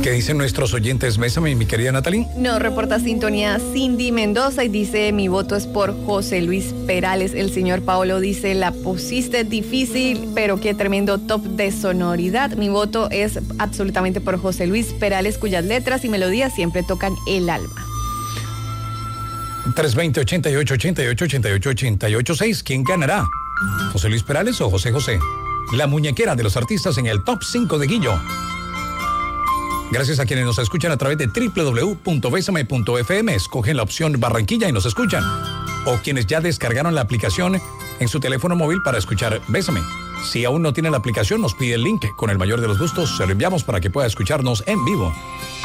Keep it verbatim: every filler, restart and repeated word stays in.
¿Qué dicen nuestros oyentes? Bésame, mi querida Natalie. Nos reporta sintonía Cindy Mendoza y dice: mi voto es por José Luis Perales. El señor Paolo dice: la pusiste difícil, pero qué tremendo top de sonoridad. Mi voto es absolutamente por José Luis Perales, cuyas letras y melodías siempre tocan el alma. tres veinte, ochenta y ocho, ochenta y ocho, ochenta y ocho, ochenta y ocho, seis. ¿Quién ganará? ¿José Luis Perales o José José? La muñequera de los artistas en el top cinco de Guillo. Gracias a quienes nos escuchan a través de doble u doble u doble u punto besame punto efe eme. Escogen la opción Barranquilla y nos escuchan. O quienes ya descargaron la aplicación en su teléfono móvil para escuchar Bésame. Si aún no tiene la aplicación, nos pide el link. Con el mayor de los gustos se lo enviamos para que pueda escucharnos en vivo.